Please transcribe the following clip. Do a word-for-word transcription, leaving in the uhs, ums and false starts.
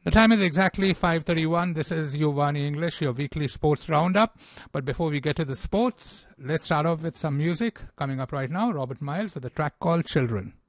The time is exactly five thirty-one. This is Yuvani English, your weekly sports roundup. But before we get to the sports, let's start off with some music. Coming up right now, Robert Miles with a track called Children.